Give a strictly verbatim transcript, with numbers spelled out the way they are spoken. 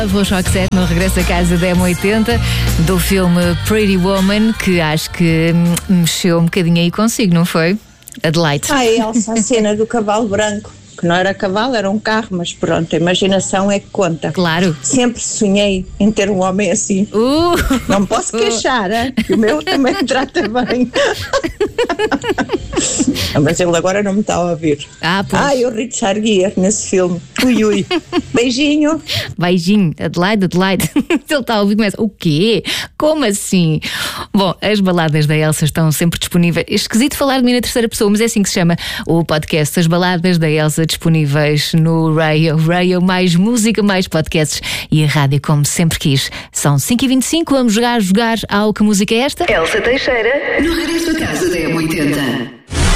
Vou Roxette no Regresso a Casa da M oitenta, do filme Pretty Woman, que acho que mexeu um bocadinho aí consigo, não foi? Adelaide. Ah, Elsa, a cena do cavalo branco, que não era cavalo, era um carro, mas pronto, a imaginação é que conta. Claro. Sempre sonhei em ter um homem assim. Uh. Não posso queixar, hein? Que o meu também me trata bem. Mas ele agora não me está a ouvir. Ah, pois. Ah, e o Richard Gere nesse filme. Ui, ui. Beijinho. Beijinho. Adelaide, Adelaide. Ele está a ouvir e começa, o quê? Como assim? Bom, as baladas da Elsa estão sempre disponíveis. É esquisito falar de mim na terceira pessoa, mas é assim que se chama o podcast. As baladas da Elsa disponíveis no Rayo. Rayo, mais música, mais podcasts e a rádio como sempre quis. São cinco e vinte e cinco, vamos jogar, jogar ao Que Música é Esta? Elsa Teixeira, no Regresso a Casa da M oitenta.